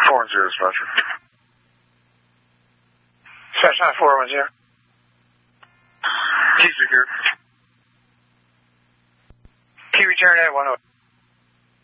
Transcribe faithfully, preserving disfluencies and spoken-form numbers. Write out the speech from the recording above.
four one zero is Roger. Cessna four one zero. Teaser here. Key return at one oh.